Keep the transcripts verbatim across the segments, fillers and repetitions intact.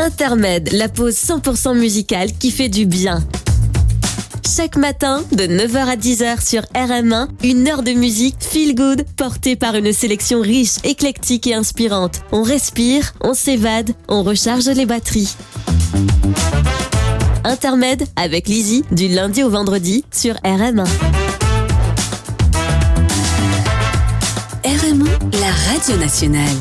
Intermède, la pause cent pour cent musicale qui fait du bien. Chaque matin, de neuf heures à dix heures sur R M un, une heure de musique feel good, portée par une sélection riche, éclectique et inspirante. On respire, on s'évade, on recharge les batteries. Intermède avec Lizzy, du lundi au vendredi sur R M un. R M un, la radio nationale.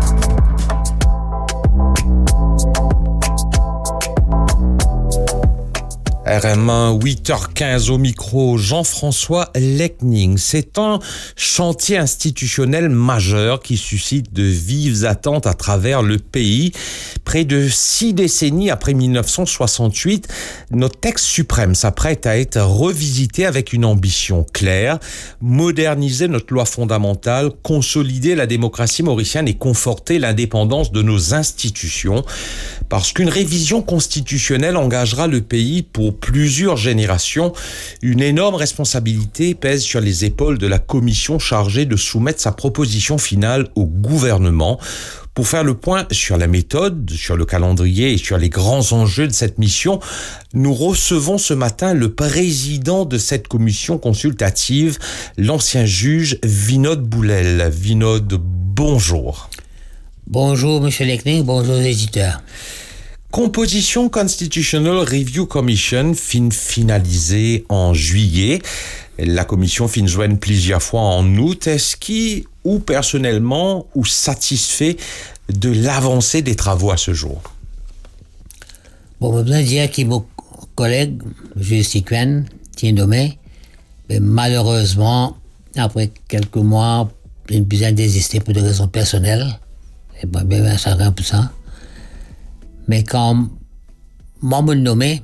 R M un, huit heures quinze au micro, Jean-François Lecning. C'est un chantier institutionnel majeur qui suscite de vives attentes à travers le pays. Près de six décennies après dix-neuf cent soixante-huit, notre texte suprême s'apprête à être revisité avec une ambition claire, moderniser notre loi fondamentale, consolider la démocratie mauricienne et conforter l'indépendance de nos institutions. Parce qu'une révision constitutionnelle engagera le pays pour plusieurs générations, une énorme responsabilité pèse sur les épaules de la commission chargée de soumettre sa proposition finale au gouvernement. Pour faire le point sur la méthode, sur le calendrier et sur les grands enjeux de cette mission, nous recevons ce matin le président de cette commission consultative, l'ancien juge Vinod Boulel. Vinod, bonjour. Bonjour, monsieur Lecning, bonjour aux éditeurs. Composition Constitutional Review Commission fin finalisée en juillet. La commission fin joigne plusieurs fois en août. Est-ce qui, ou personnellement, ou satisfait de l'avancée des travaux à ce jour? Bon, je veux dire que mon collègue, le juge Siquen, tient nommé, mais malheureusement, après quelques mois, il besoin d'exister pour des raisons personnelles. Et bien, bien, ça rien pour ça. Mais quand moi me nommé,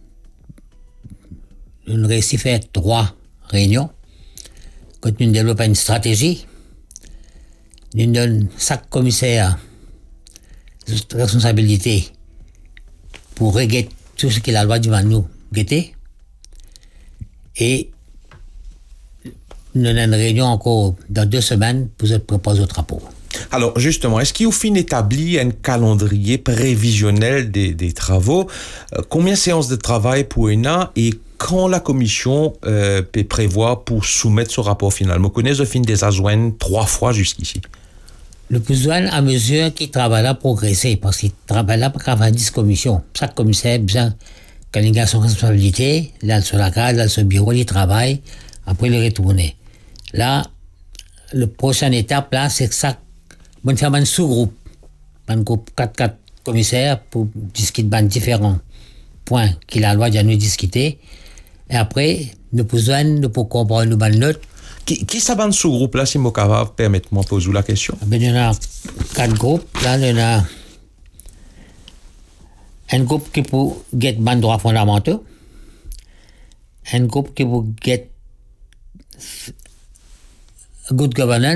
on réussit à faire trois réunions. Quand nous développons une stratégie, nous donnons chaque commissaire responsabilité pour régler tout ce que la loi devant nous guetter. Et nous avons une réunion encore dans deux semaines pour se proposer au drapeau. Alors justement, est-ce qu'il y a au fin établi un calendrier prévisionnel des, des travaux? euh, Combien de séances de travail pour une an et quand la commission euh, peut prévoir pour soumettre ce rapport final? Je connais le fin des adjoints trois fois jusqu'ici. Le besoin à mesure qu'il travaille là progresser parce qu'il travaille là pour avoir dix commissions. Chaque commissaire a besoin qu'il ait son responsabilité, il est sur la case, il est sur le bureau, il travaille, après il est retourné. Là, la prochaine étape là, c'est que ça on fait un sous-groupe, un groupe quatre quatre commissaires pour discuter de différents points que la loi doit nous discuter. Et après, nous besoin de pour comprendre nos bonnes notes. Qui, qui ça va un sous-groupe là, si je capable, permettez-moi de poser la question. Ben, il y en a quatre groupes. Là, il y en a un groupe qui pour get les droits fondamentaux, un groupe qui pour get good governance.